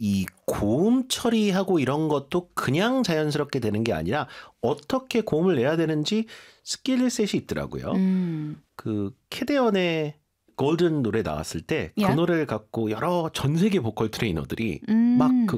이 고음 처리하고 이런 것도 그냥 자연스럽게 되는 게 아니라 어떻게 고음을 내야 되는지 스킬셋이 있더라고요. 그 캐데언의 골든 노래 나왔을 때 그 Yeah. 노래를 갖고 여러 전 세계 보컬 트레이너들이 막 그